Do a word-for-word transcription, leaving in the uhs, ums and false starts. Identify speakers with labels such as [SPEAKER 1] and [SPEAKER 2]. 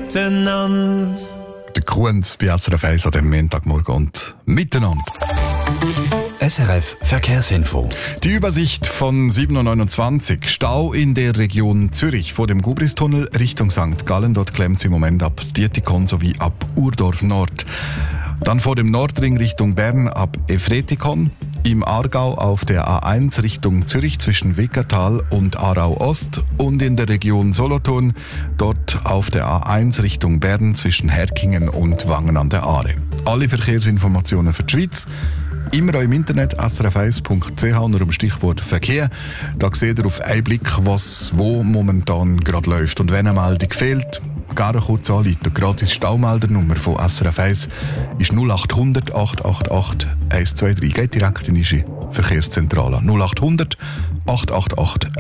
[SPEAKER 1] miteinander.
[SPEAKER 2] Der Kunz bei S R F eins an diesem Montagmorgen und miteinander.
[SPEAKER 3] S R F Verkehrsinfo.
[SPEAKER 2] Die Übersicht von sieben Uhr neunundzwanzig. Stau in der Region Zürich vor dem Gubristunnel Richtung Sankt Gallen. Dort klemmt es im Moment ab Dietikon sowie ab Urdorf Nord. Dann vor dem Nordring Richtung Bern ab Efretikon. Im Aargau auf der A eins Richtung Zürich zwischen Weckertal und Aarau Ost. Und in der Region Solothurn dort auf der A eins Richtung Bern zwischen Herkingen und Wangen an der Aare. Alle Verkehrsinformationen für die Schweiz immer auch im Internet s r f eins punkt c h unter dem Stichwort Verkehr. Da seht ihr auf einen Blick, was wo momentan gerade läuft. Und wenn eine Meldung fehlt, gerne kurz anrufen. Gratis Staumeldernummer von S R F eins ist null acht hundert acht acht acht eins zwei drei. Geht direkt in unsere Verkehrszentrale. null acht hundert acht acht acht